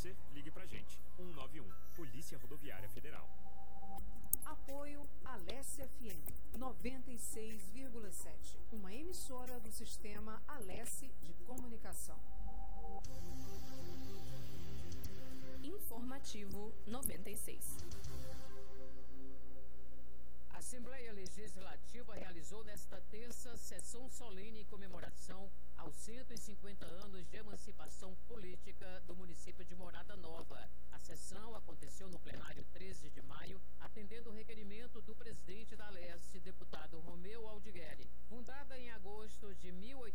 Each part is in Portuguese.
você, ligue pra gente. 191, Polícia Rodoviária Federal. Apoio Alesse FM 96,7, uma emissora do sistema Alesse de comunicação. Informativo 96. A Assembleia Legislativa realizou nesta terça sessão solene em comemoração aos 150 anos de emancipação política do município de Morada Nova. A sessão aconteceu no plenário 13 de maio, atendendo o requerimento do presidente da Alesse, deputado Romeu Aldigueri. Fundada em agosto de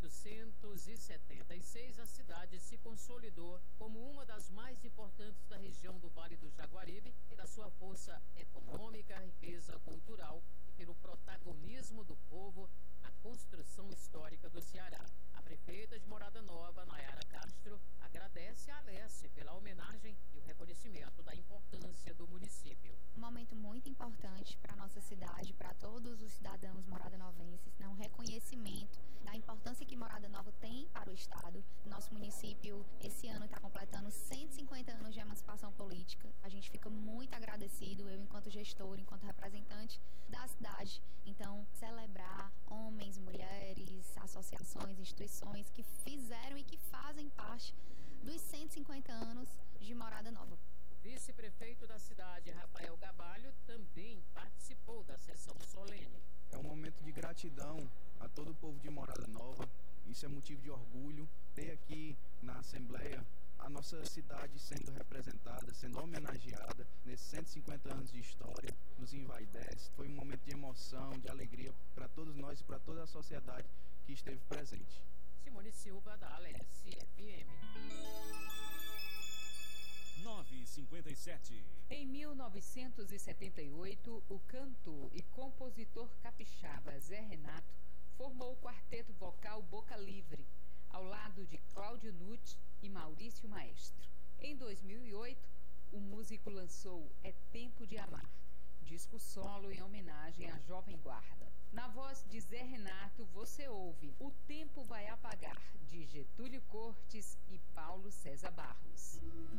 1876, a cidade se consolidou como uma das mais importantes da região do Vale do Jaguaribe e da sua força econômica, riqueza cultural e pelo protagonismo do povo na construção histórica do Ceará. A prefeita de Morada Nova, Nayara Castro, agradece a Alesse pela homenagem e o reconhecimento da importância do município. Um momento muito importante para a nossa cidade, para todos os cidadãos moradanovenses, um reconhecimento da importância que Morada Nova tem para o Estado. Nosso município, esse ano, está completando 150 anos de emancipação política. A gente fica muito agradecido, eu enquanto gestor, enquanto representante da cidade. Então, celebrar homens, mulheres, associações, instituições que fizeram e que fazem parte dos 150 anos de Morada Nova. O vice-prefeito da cidade, Rafael Gabalho, também participou da sessão solene. É um momento de gratidão a todo o povo de Morada Nova. Isso é motivo de orgulho ter aqui na Assembleia a nossa cidade sendo representada, sendo homenageada nesses 150 anos de história, nos envaidece. Foi um momento de emoção, de alegria para todos nós e para toda a sociedade que esteve presente. Simone Silva, da Alesse FM. 9h57. Em 1978, o cantor e compositor capixaba Zé Renato formou o quarteto vocal Boca Livre, ao lado de Cláudio Nutt e Maurício Maestro. Em 2008, o músico lançou É Tempo de Amar, disco solo em homenagem à Jovem Guarda. Na voz de Zé Renato, você ouve O Tempo Vai Apagar, de Getúlio Cortes e Paulo César Barros.